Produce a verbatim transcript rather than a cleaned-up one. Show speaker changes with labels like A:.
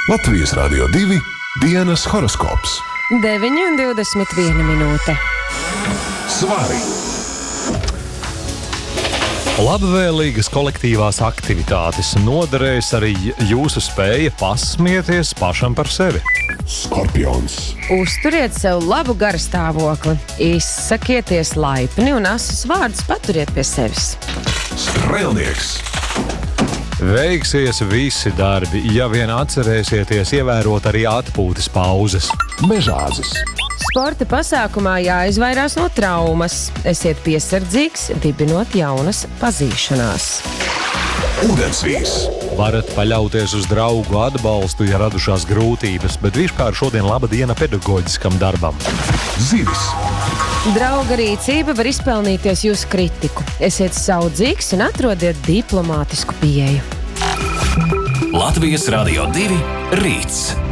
A: Latvijas Radio divi dienas horoskops.
B: deviņi un divdesmit viena minūte.
A: Svari!
C: Labvēlīgas kolektīvās aktivitātes noderēs arī jūsu spēja pasmieties pašam par sevi.
A: Skorpions.
B: Uzturiet sev labu garastāvokli, izsakieties laipni un asus vārdus paturiet pie sevis.
A: Strēlnieks.
C: Veiksies visi darbi, ja vien atcerēsieties ievērot arī atpūtas pauzes.
A: Mežāzis.
B: Sporta pasākumā jāizvairās no traumas. Esiet piesardzīgs, dibinot jaunas pazīšanās.
A: Ūdensvīrs.
C: Varat paļauties uz draugu atbalstu, ja radušās grūtības, bet vispār šodien laba diena pedagoģiskam darbam.
A: Zivis.
B: Drauga rīcība var izpelnīties jūsu kritiku. Esiet saudzīgs un atrodiet diplomātisku pieeju.
D: Latvijas Radio divi rīts.